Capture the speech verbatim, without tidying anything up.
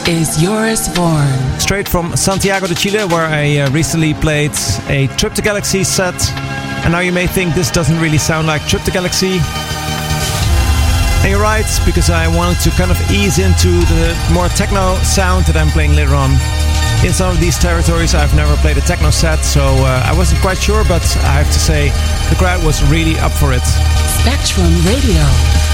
is Joris Voorn. Straight from Santiago de Chile, where I uh, recently played a Trip to Galaxy set. And now you may think this doesn't really sound like Trip to Galaxy. And you're right, because I wanted to kind of ease into the more techno sound that I'm playing later on. In some of these territories I've never played a techno set, so uh, I wasn't quite sure, but I have to say the crowd was really up for it. Spectrum Radio.